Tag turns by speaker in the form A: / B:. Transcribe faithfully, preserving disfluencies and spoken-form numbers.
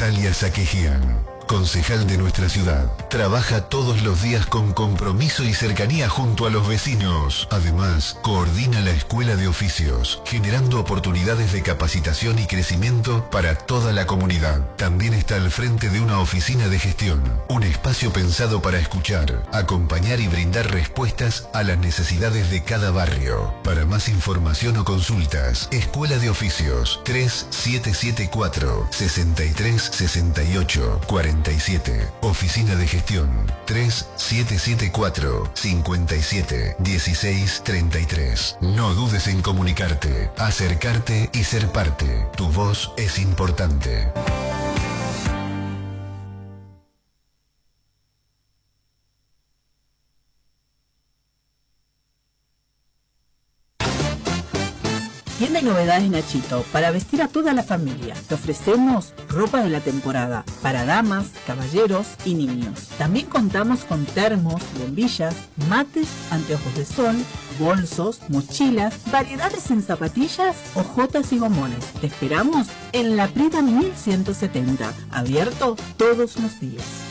A: Natalia Saquejian, concejal de nuestra ciudad, trabaja todos los días con compromiso y cercanía junto a los vecinos. Además, coordina la Escuela de Oficios, generando oportunidades de capacitación y crecimiento para toda la comunidad. También está al frente de una oficina de gestión, un espacio pensado para escuchar, acompañar y brindar respuestas a las necesidades de cada barrio. Para más información o consultas, Escuela de Oficios tres siete siete cuatro, seis tres seis ocho, cuatro siete. Oficina de Gestión tres siete siete cuatro, cinco siete, uno seis tres tres. No dudes en comunicarte, acercarte y ser parte. Tu voz es importante.
B: Tiene novedades Nachito para vestir a toda la familia. Te ofrecemos ropa de la temporada para damas, caballeros y niños. También contamos con termos, bombillas, mates, anteojos de sol, bolsos, mochilas, variedades en zapatillas, ojotas y gomones. Te esperamos en La Prida mil ciento setenta, abierto todos los días.